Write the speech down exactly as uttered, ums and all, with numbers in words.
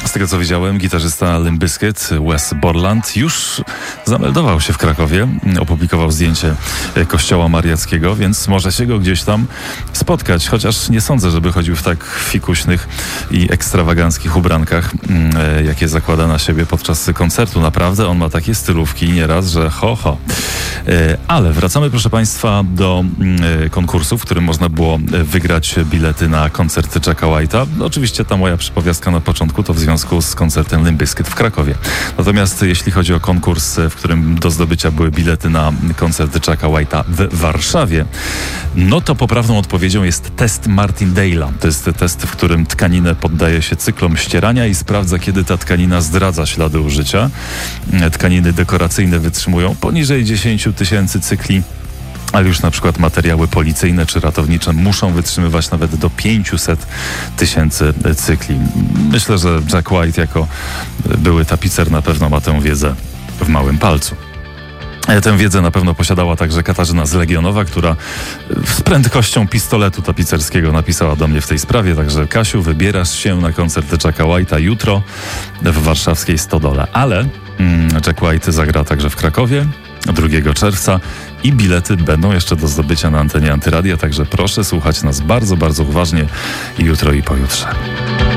Z tego co widziałem, gitarzysta Limp Bizkit, Wes Borland, już zameldował się w Krakowie, opublikował zdjęcie kościoła mariackiego, więc może się go gdzieś tam spotkać, chociaż nie sądzę, żeby chodził w tak fikuśnych i ekstrawaganckich ubrankach, jakie zakłada na siebie podczas koncertu. Naprawdę on ma takie stylówki nieraz, że ho, ho. Ale wracamy, proszę Państwa, do konkursu, w którym można było wygrać bilety na koncert Jacka White'a. Oczywiście ta moja przypowiastka na początku to w związku z koncertem Limp Bizkit w Krakowie. Natomiast jeśli chodzi o konkurs, w którym do zdobycia były bilety na koncert Jacka White'a w Warszawie, no to poprawną odpowiedzią jest test Martindale'a. To jest test, w którym tkaninę poddaje się cyklom ścierania i sprawdza, kiedy ta tkanina zdradza ślady użycia. Tkaniny dekoracyjne wytrzymują poniżej dziesięć tysięcy cykli, ale już na przykład materiały policyjne czy ratownicze muszą wytrzymywać nawet do pięćset tysięcy cykli. Myślę, że Jack White jako były tapicer na pewno ma tę wiedzę w małym palcu. Tę wiedzę na pewno posiadała także Katarzyna z Legionowa, która z prędkością pistoletu tapicerskiego napisała do mnie w tej sprawie. Także Kasiu, wybierasz się na koncert Jacka White'a jutro w warszawskiej Stodole. Ale mm, Jack White zagra także w Krakowie drugiego czerwca i bilety będą jeszcze do zdobycia na antenie Antyradia. Także proszę słuchać nas bardzo, bardzo uważnie jutro i pojutrze.